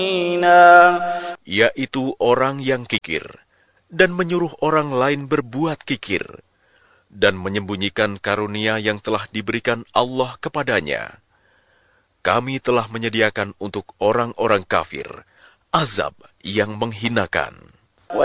yaitu orang yang kikir dan menyuruh orang lain berbuat kikir dan menyembunyikan karunia yang telah diberikan Allah kepadanya. Kami telah menyediakan untuk orang-orang kafir azab yang menghinakan.